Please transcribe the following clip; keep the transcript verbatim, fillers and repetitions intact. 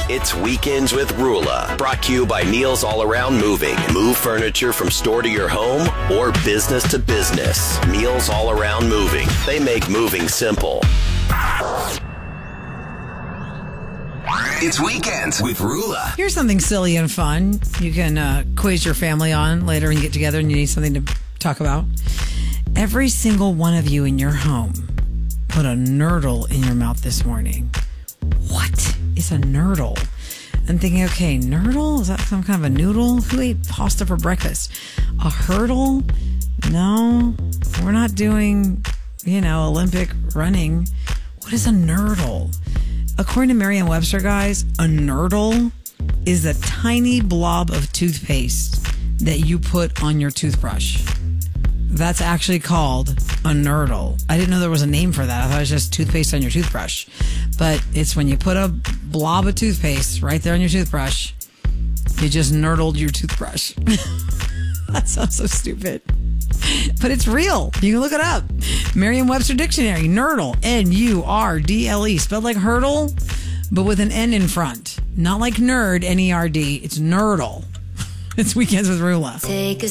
It's Weekends with Rula, brought to you by Neil's All Around Moving. Move furniture from store to your home or business to business. Neil's All Around Moving. They make moving simple. It's Weekends with Rula. Here's something silly and fun you can uh, quiz your family on later and get together and you need something to talk about. Every single one of you in your home put a nurdle in your mouth this morning. What is a nurdle? I'm thinking, okay, nurdle? Is that some kind of a noodle? Who ate pasta for breakfast? A hurdle? No, we're not doing, you know, Olympic running. What is a nurdle? According to Merriam-Webster, guys, a nurdle is a tiny blob of toothpaste that you put on your toothbrush. That's actually called a nurdle. I didn't know there was a name for that. I thought it was just toothpaste on your toothbrush. But it's when you put a blob of toothpaste right there on your toothbrush, you just nurdled your toothbrush. That sounds so stupid. But it's real. You can look it up. Merriam-Webster Dictionary, nurdle, N U R D L E, spelled like hurdle, but with an N in front. Not like nerd, N E R D. It's nurdle. It's Weekends with Rula. Take a